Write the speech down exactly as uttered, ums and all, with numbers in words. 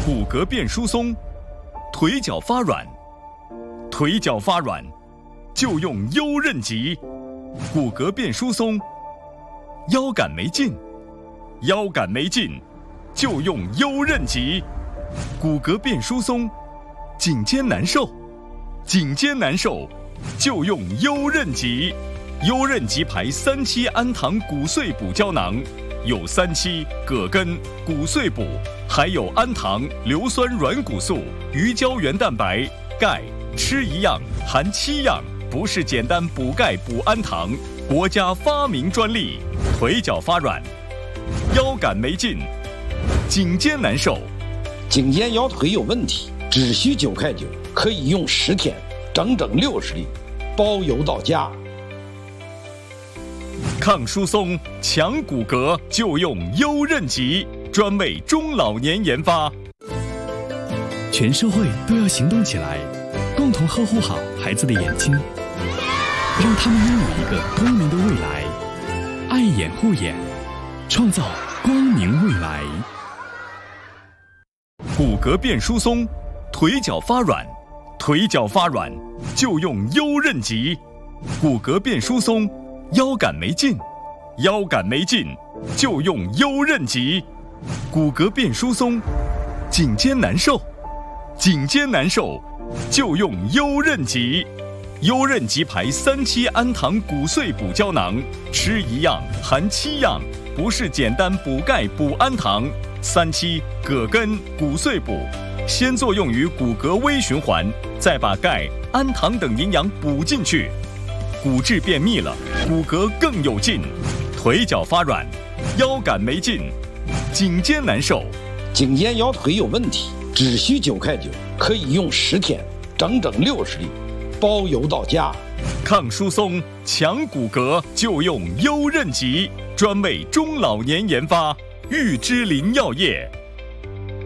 骨骼变疏松，腿脚发软，腿脚发软就用优韧脊；骨骼变疏松，腰杆没劲，腰杆没劲就用优韧脊；骨骼变疏松，颈肩难受，颈肩难受就用优韧脊。优韧脊牌三七氨糖骨碎补胶囊，有三七、葛根、骨碎补，还有氨糖、硫酸软骨素、鱼胶原蛋白、钙，吃一样含七样，不是简单补钙补氨糖，国家发明专利。腿脚发软，腰杆没劲，颈肩难受， 颈肩腰腿有问题，只需九块九，可以用十天，整整六十粒，包邮到家。 抗疏松、强骨骼就用优韧脊，专为中老年研发。 全社会都要行动起来，共同呵护好孩子的眼睛，让他们拥有一个光明的未来。爱眼护眼，创造光明未来。 骨骼变疏松，腿脚发软，腿脚发软就用优韧脊；骨骼变疏松，腰杆没劲，腰杆没劲就用优韧脊；骨骼变疏松，颈肩难受，颈肩难受就用优韧脊。优韧脊牌三七氨糖骨碎补胶囊，吃一样含七样，不是简单补钙补氨糖。三七、葛根、骨碎补，先作用于骨骼微循环，再把钙、氨糖等营养补进去。骨质变密了，骨骼更有劲。腿脚发软，腰杆没劲，颈肩难受， 颈肩腰腿有问题，只需九块九，可以用十天，整整六十粒，包邮到家。 抗疏松、强骨骼就用优韧脊，专为中老年研发。玉芝林药业。